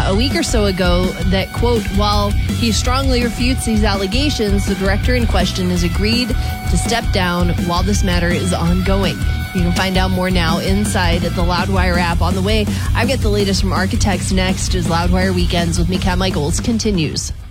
a week or so ago that, quote, while he strongly refutes these allegations, the director in question has agreed to step down while this matter is ongoing. You can find out more now inside the Loudwire app. On the way, I've got the latest from Architects next as Loudwire Weekends with me, Kat Michaels, continues.